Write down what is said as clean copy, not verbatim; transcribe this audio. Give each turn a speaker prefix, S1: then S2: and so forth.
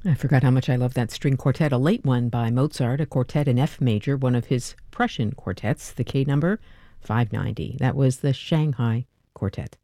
S1: I forgot how much I love that string quartet, a late one by Mozart, a quartet in F major, one of his Prussian quartets, the K number 590. That was the Shanghai Quartet.